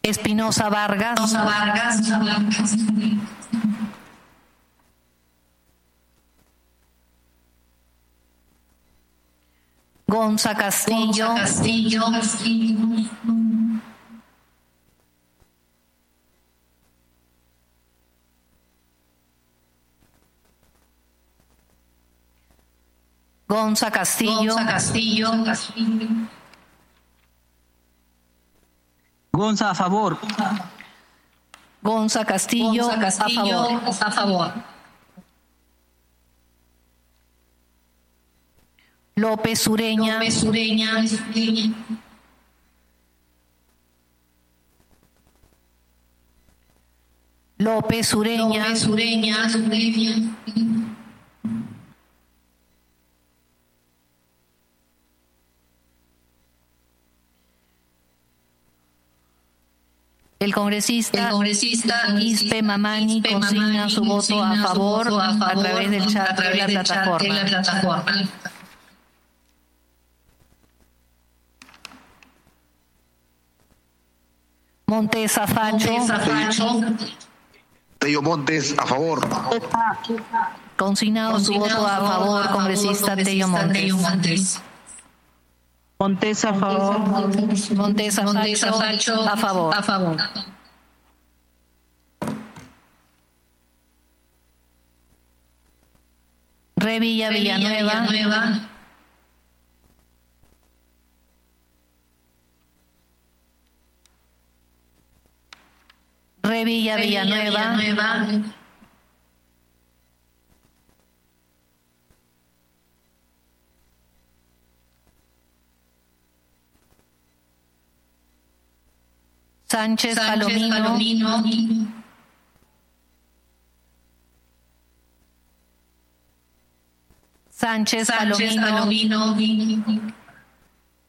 Espinosa Vargas. Gonza Castillo. Gonza Castillo. Gonza a favor. Gonza Castillo, a favor. López Ureña. López Ureña. El congresista Ispe Mamani consigna su voto a favor a través del chat de la plataforma. Montes Facho. Tello Montes a favor. Consignado su voto a favor, congresista Tello Montes. Montes a favor. Montes Facho a favor. Revilla Villanueva. Revilla Villanueva. Sánchez Palomino. Sánchez Palomino.